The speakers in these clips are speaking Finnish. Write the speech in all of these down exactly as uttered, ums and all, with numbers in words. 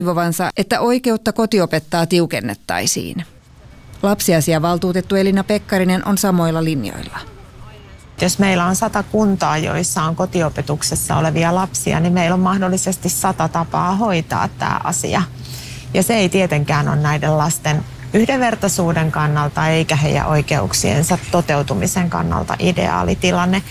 toivovansa, että oikeutta kotiopettaa tiukennettaisiin. Lapsiasiavaltuutettu Elina Pekkarinen on samoilla linjoilla. Jos meillä on sata kuntaa, joissa on kotiopetuksessa olevia lapsia, niin meillä on mahdollisesti sata tapaa hoitaa tämä asia. Ja se ei tietenkään ole näiden lasten yhdenvertaisuuden kannalta eikä heidän oikeuksiensa toteutumisen kannalta ideaalitilanne.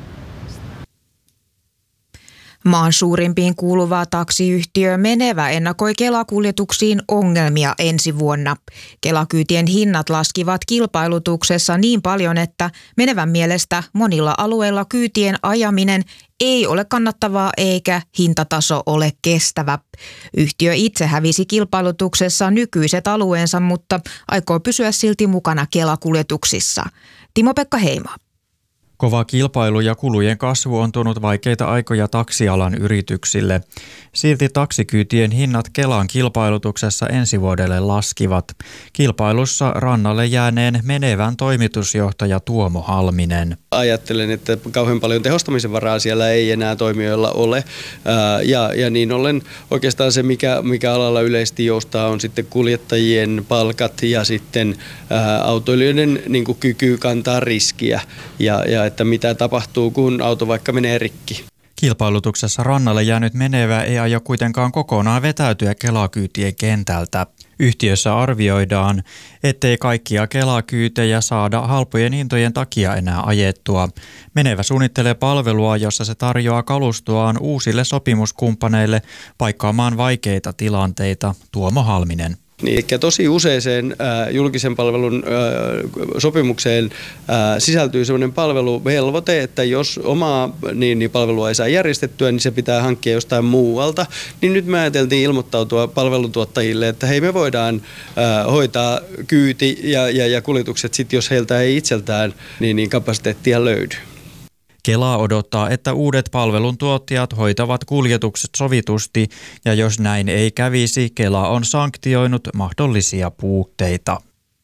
Maan suurimpiin kuuluva taksiyhtiö Menevä ennakoi Kela-kuljetuksiin ongelmia ensi vuonna. Kela-kyytien hinnat laskivat kilpailutuksessa niin paljon, että Menevän mielestä monilla alueilla kyytien ajaminen ei ole kannattavaa eikä hintataso ole kestävä. Yhtiö itse hävisi kilpailutuksessa nykyiset alueensa, mutta aikoo pysyä silti mukana Kela-kuljetuksissa. Timo-Pekka Heimo. Kova kilpailu ja kulujen kasvu on tuonut vaikeita aikoja taksialan yrityksille. Silti taksikyytien hinnat Kelan kilpailutuksessa ensi vuodelle laskivat. Kilpailussa rannalle jääneen Menevän toimitusjohtaja Tuomo Halminen. Ajattelen, että kauhean paljon tehostamisen varaa siellä ei enää toimijoilla ole. Ja, ja niin ollen oikeastaan se, mikä, mikä alalla yleisesti joustaa, on sitten kuljettajien palkat ja sitten ää, autoilijoiden niin kuin kyky kantaa riskiä ja, ja että mitä tapahtuu, kun auto vaikka menee rikki. Kilpailutuksessa rannalle jäänyt Menevä ei aio kuitenkaan kokonaan vetäytyä Kela-kyytien kentältä. Yhtiössä arvioidaan, ettei kaikkia Kela-kyytejä saada halpojen hintojen takia enää ajettua. Menevä suunnittelee palvelua, jossa se tarjoaa kalustoaan uusille sopimuskumppaneille paikkaamaan vaikeita tilanteita. Tuomo Halminen. Niin, eli tosi useeseen äh, julkisen palvelun äh, sopimukseen äh, sisältyy sellainen palveluvelvoite, että jos omaa niin, niin palvelua ei saa järjestettyä, niin se pitää hankkia jostain muualta. Niin nyt me ajateltiin ilmoittautua palveluntuottajille, että hei, me voidaan äh, hoitaa kyyti ja, ja, ja kuljetukset sit, jos heiltä ei itseltään niin, niin kapasiteettia löydy. Kela odottaa, että uudet palveluntuottajat hoitavat kuljetukset sovitusti ja jos näin ei kävisi, Kela on sanktioinut mahdollisia puutteita.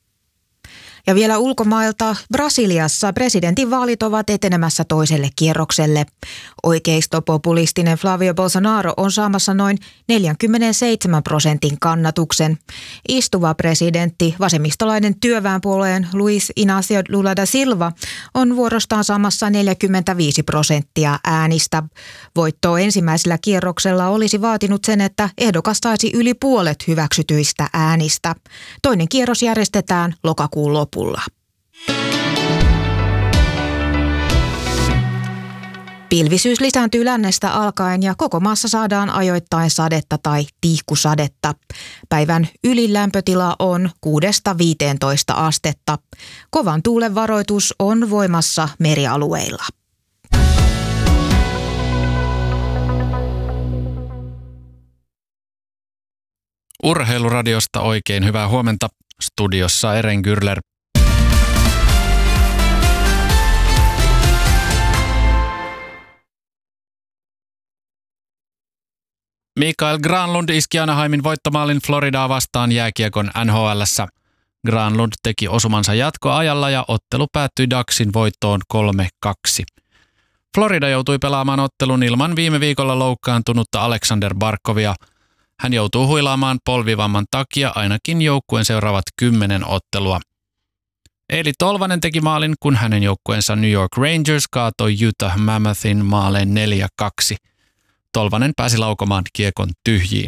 Ja vielä ulkomailta Brasiliassa presidentinvaalit ovat etenemässä toiselle kierrokselle. Oikeistopopulistinen Flavio Bolsonaro on saamassa noin neljäkymmentäseitsemän prosentin kannatuksen. Istuva presidentti, vasemmistolainen työväenpuolueen Luis Inácio Lula da Silva on vuorostaan saamassa neljäkymmentäviisi prosenttia äänistä. Voitto ensimmäisellä kierroksella olisi vaatinut sen, että ehdokas saisi yli puolet hyväksytyistä äänistä. Toinen kierros järjestetään lokakuun lopulla. Pilvisyys lisääntyy lännestä alkaen ja koko maassa saadaan ajoittain sadetta tai tihkusadetta. Päivän ylin lämpötila on kuudesta viiteentoista astetta. Kovan tuulen varoitus on voimassa merialueilla. Urheiluradiosta oikein hyvää huomenta. Studiossa Eren Gürler. Mikael Granlund iski Anaheimin voittomaalin Floridaa vastaan jääkiekon N H L:ssä. Granlund teki osumansa jatkoajalla ja ottelu päättyi Ducksin voittoon kolme kaksi. Florida joutui pelaamaan ottelun ilman viime viikolla loukkaantunutta Alexander Barkovia. Hän joutuu huilaamaan polvivamman takia ainakin joukkueen seuraavat kymmenen ottelua. Eeli Tolvanen teki maalin, kun hänen joukkueensa New York Rangers kaatoi Utah Mammothin maaleen neljä kaksi. Tolvanen pääsi laukomaan kiekon tyhjiin.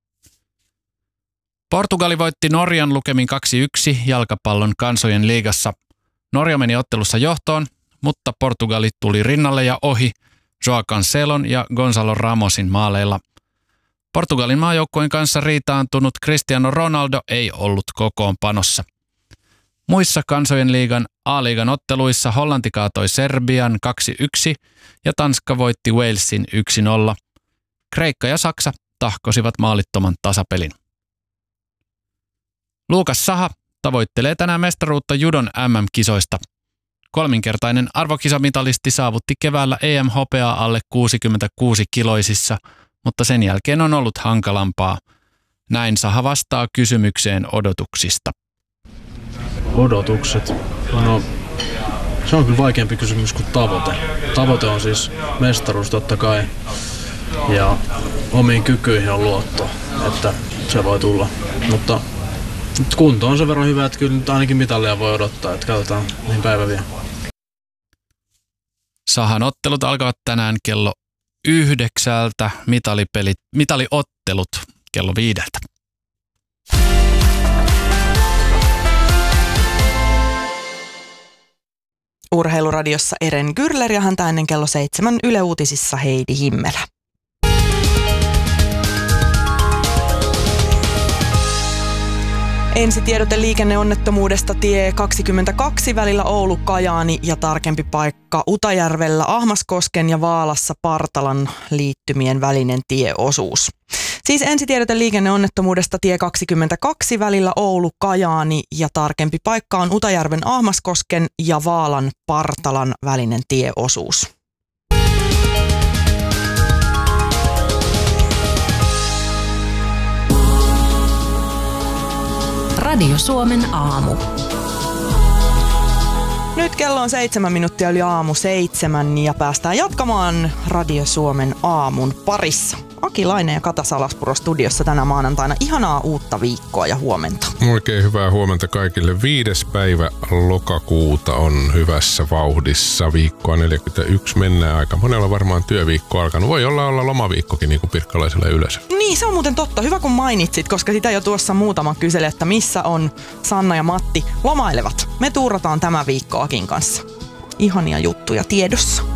Portugali voitti Norjan lukemin kaksi yksi jalkapallon kansojen liigassa. Norja meni ottelussa johtoon, mutta Portugali tuli rinnalle ja ohi Joao Cancelon ja Gonzalo Ramosin maaleilla. Portugalin maajoukkueen kanssa riitaantunut Cristiano Ronaldo ei ollut kokoonpanossa. Muissa kansojen liigan A-liigan otteluissa Hollanti kaatoi Serbian kaksi yksi ja Tanska voitti Walesin yksi nolla. Kreikka ja Saksa tahkosivat maalittoman tasapelin. Lukas Saha tavoittelee tänään mestaruutta judon M M-kisoista. Kolminkertainen arvokisamitalisti saavutti keväällä E M-hopeaa alle kuusikymmentäkuusi kiloisissa, mutta sen jälkeen on ollut hankalampaa. Näin Saha vastaa kysymykseen odotuksista. Odotukset? No, se on kyllä vaikeampi kysymys kuin tavoite. Tavoite on siis mestaruus totta kai. ja omiin kykyihin on luotto, että se voi tulla. Mutta kunto on sen verran hyvä, että kyllä nyt ainakin mitalia voi odottaa, että katsotaan mihin päivä vie. Sahan ottelut alkavat tänään kello yhdeksältä, mitalipelit, mitaliottelut kello viideltä. Urheiluradiossa Eren Gürler ja häntä ennen kello seitsemän Yle Uutisissa Heidi Himmelä. Ensitiedote liikenneonnettomuudesta tie kaksikymmentäkaksi välillä Oulu-Kajaani ja tarkempi paikka Utajärvellä Ahmaskosken ja Vaalassa Partalan liittymien välinen tieosuus. Siis ensitiedote liikenneonnettomuudesta tie kaksikymmentäkaksi välillä Oulu-Kajaani ja tarkempi paikka on Utajärven Ahmaskosken ja Vaalan Partalan välinen tieosuus. Radio Suomen aamu. Nyt kello on seitsemän minuuttia yli aamu seitsemän ja päästään jatkamaan Radio Suomen aamun parissa. Aki Laine ja Kata Salaspuro studiossa tänä maanantaina. Ihanaa uutta viikkoa ja huomenta. Oikein hyvää huomenta kaikille. Viides päivä lokakuuta on hyvässä vauhdissa. Viikkoa neljäkymmentäyksi mennään. Aika monella varmaan työviikko alkanut. Voi olla olla lomaviikkokin niin kuin pirkkalaisella yleensä. Niin, se on muuten totta. Hyvä kun mainitsit, koska sitä jo tuossa muutama kyseli, että missä on Sanna ja Matti lomailevat. Me tuurataan tämä viikko Akin kanssa. Ihania juttuja tiedossa.